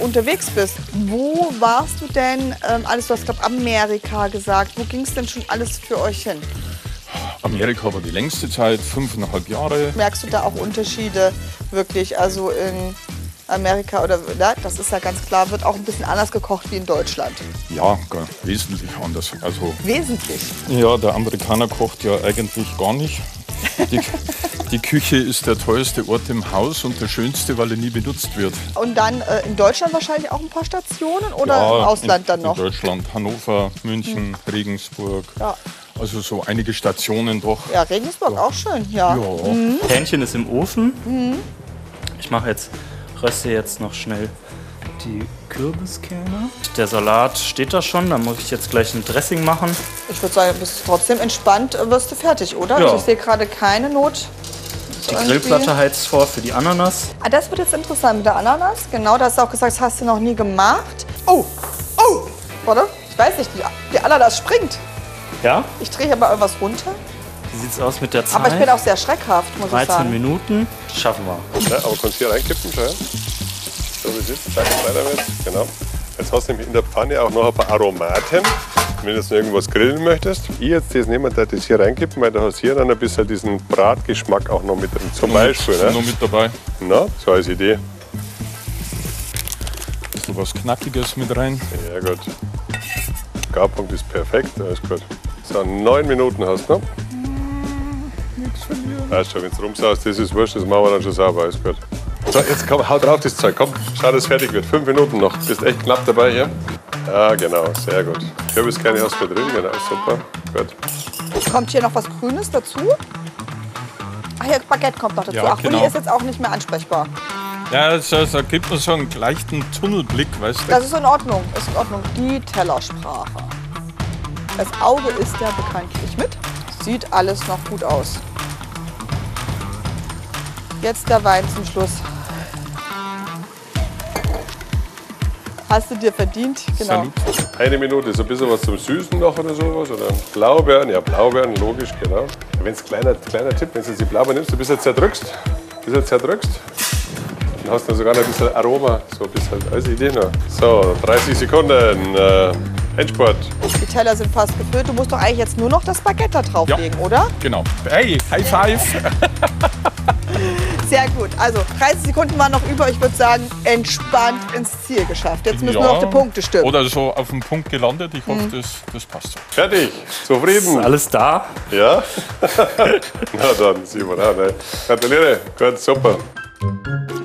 unterwegs bist, wo warst du denn alles? Du hast, glaube Amerika gesagt. Wo ging es denn schon alles für euch hin? Amerika war die längste Zeit, 5,5 Jahre. Merkst du da auch Unterschiede wirklich? Also in Amerika oder das ist ja ganz klar, wird auch ein bisschen anders gekocht wie in Deutschland. Ja, wesentlich anders. Also, Wesentlich. ja, der Amerikaner kocht ja eigentlich gar nicht. Die Küche ist der teuerste Ort im Haus und der schönste, weil er nie benutzt wird. Und dann in Deutschland wahrscheinlich auch ein paar Stationen oder Ja, im Ausland dann noch? In Deutschland, Hannover, München, Regensburg. Ja. Also so einige Stationen doch. Ja, Regensburg auch schön, ja. Ja. Hähnchen ist im Ofen. Ich röste jetzt noch schnell die Kürbiskerne. Der Salat steht da schon, da muss ich jetzt gleich ein Dressing machen. Ich würde sagen, bist du trotzdem entspannt, wirst du fertig, oder? Ja. Also ich sehe gerade keine Not. Die Grillplatte heizt vor für die Ananas. Ah, das wird jetzt interessant mit der Ananas. Genau, da hast du auch gesagt, das hast du noch nie gemacht. Oh, oh, warte, ich weiß nicht, die Ananas springt. Ja, Ich drehe hier mal irgendwas runter. wie sieht's aus mit der Zeit? Aber ich bin auch sehr schreckhaft, muss ich 13 sagen. Minuten, das schaffen wir. Ja, aber kannst du hier reinkippen, schau her. So wie es ist, zack, weiter mit. Genau. Jetzt hast du nämlich in der Pfanne auch noch ein paar Aromaten. Wenn du jetzt noch irgendwas grillen möchtest, ich jetzt das nehmen, da das hier reinkippen, weil da hast du hier dann ein bisschen diesen Bratgeschmack auch noch mit drin. Zum Beispiel, Noch ne? mit dabei. Na, so als Idee. Bisschen was Knackiges mit rein. Ja gut. Garpunkt ist perfekt, alles gut. So, 9 Minuten hast du noch. Nichts verlieren. Weißt schon, wenn du rumsaust, das ist wurscht, das machen wir dann schon sauber, alles gut. So, jetzt komm, hau drauf das Zeug, komm, schau, dass es fertig wird. 5 Minuten noch, bist echt knapp dabei hier. Ja, genau, sehr gut. Kürbiskerne hast du mit drin, genau, super, gut. Kommt hier noch was Grünes dazu? Ach ja, Baguette kommt noch dazu. Ja, Ach, Uli genau. ist jetzt auch nicht mehr ansprechbar. Ja, da gibt man so einen leichten Tunnelblick, weißt du. Das ist in Ordnung, ist in Ordnung. Die Tellersprache. Das Auge ist ja bekanntlich mit. Sieht alles noch gut aus. Jetzt der Wein zum Schluss. Hast du dir verdient? Genau. Salut. 1 Minute, so ein bisschen was zum Süßen noch oder sowas? Oder Blaubeeren? Ja, Blaubeeren, logisch, genau. Wenn es kleiner Tipp, wenn du jetzt die Blaubeeren nimmst, ein bisschen zerdrückst, dann hast du sogar noch ein bisschen Aroma, so ein bisschen als Idee noch. So, 30 Sekunden, Endspurt. Die Teller sind fast gefüllt. Du musst doch eigentlich jetzt nur noch das Baguette da drauflegen, oder? Genau. Hey, High Five. Sehr gut. Also 30 Sekunden waren noch über. Ich würde sagen, entspannt ins Ziel geschafft. Jetzt müssen wir noch die Punkte stimmen. Oder so auf dem Punkt gelandet. Ich hoffe, das passt so. Fertig, zufrieden? Ist alles da? Ja? Na dann, Simon, ne? Gratuliere, gut, super.